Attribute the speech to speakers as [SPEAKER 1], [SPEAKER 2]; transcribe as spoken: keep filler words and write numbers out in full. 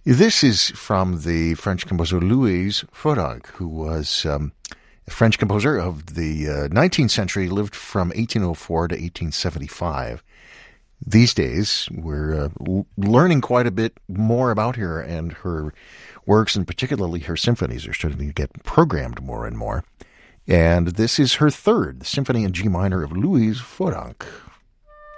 [SPEAKER 1] This is from the French composer Louise Fodonc, who was um, a French composer of the uh, nineteenth century, lived from eighteen oh four to eighteen seventy-five. These days, we're uh, l- learning quite a bit more about her, and her works, and particularly her symphonies, are starting to get programmed more and more. And this is her third, the Symphony in G minor of Louise Fodonc,